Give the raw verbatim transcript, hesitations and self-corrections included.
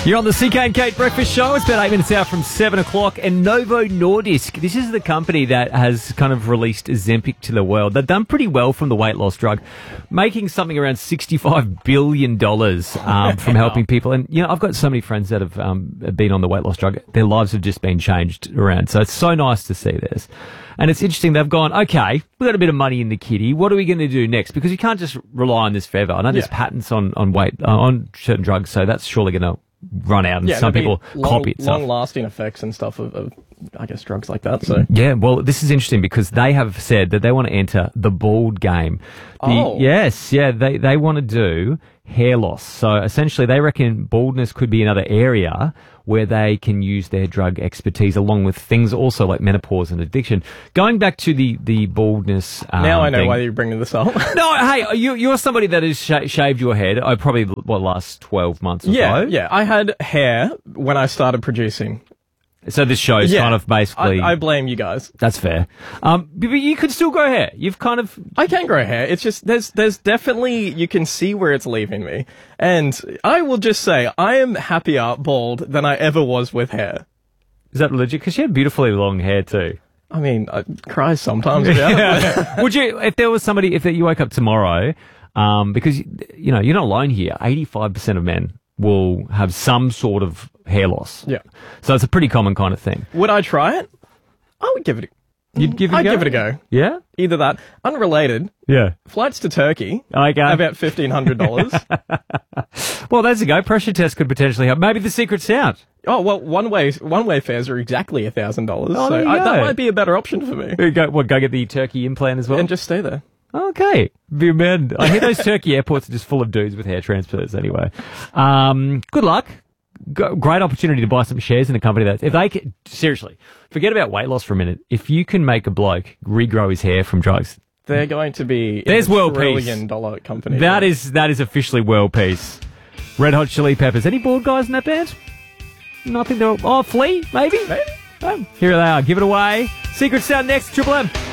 You're on the C K and Kate Breakfast Show. It's about eight minutes out from seven o'clock. And Novo Nordisk, this is the company that has kind of released Ozempic to the world. They've done pretty well from the weight loss drug, making something around sixty-five billion dollars um, from helping people. And, you know, I've got so many friends that have um, been on the weight loss drug. Their lives have just been changed around. So it's so nice to see this. And it's interesting, they've gone, okay, we've got a bit of money in the kitty. What are we going to do next? Because you can't just rely on this forever. I know there's Yeah. patents on, on weight, uh, on certain drugs, so that's surely going to run out, and Yeah, some there'd be people long, copy it. stuff. long-lasting effects and stuff of, of, I guess, drugs like that. So Yeah, well, this is interesting because they have said that they want to enter the bald game. The, Oh. Yes, yeah, they, they want to do hair loss. So essentially they reckon baldness could be another area where they can use their drug expertise along with things also like menopause and addiction. Going back to the, the baldness um, now I know thing- why you're bringing this up. No, hey, you, you're somebody that has sh- shaved your head, oh, probably, what, last twelve months or yeah, so? yeah. I had hair when I started producing. So this show's Yeah. kind of basically... I, I blame you guys. That's fair. Um, but but you could still grow hair. You've kind of... I can grow hair. It's just there's there's definitely you can see where it's leaving me, and I will just say I am happier bald than I ever was with hair. Is that legit? Because you had beautifully long hair too. I mean, I cry sometimes about it. Would you, if there was somebody, if you woke up tomorrow, um, because, you know, you're not alone here, eighty-five percent of men will have some sort of hair loss. Yeah. So it's a pretty common kind of thing. Would I try it? I would give it. A, You'd give it a I'd go? give it a go. Yeah? Either that, unrelated. Yeah. Flights to Turkey. Okay. About fifteen hundred dollars. Well, there's a go. Pressure test could potentially help. Maybe the secret sound. Oh well, one way one way fares are exactly a thousand dollars. Oh, So there you I, go. that might be a better option for me. You Go, what, go get the turkey implant as well? And just stay there. Okay. Be men. I hear those Turkey airports are just full of dudes with hair transfers anyway. Um, good luck. Go, great opportunity to buy some shares in a company that, if they can, seriously, forget about weight loss for a minute. If you can make a bloke regrow his hair from drugs, They're going to be There's a world peace. trillion dollar company. that is, that is officially world peace. Red Hot Chili Peppers. Any bald guys in that band? No, I think they're all, oh, Flea, maybe? Maybe. Oh, here they are. Give it away. Secret Sound next, Triple M.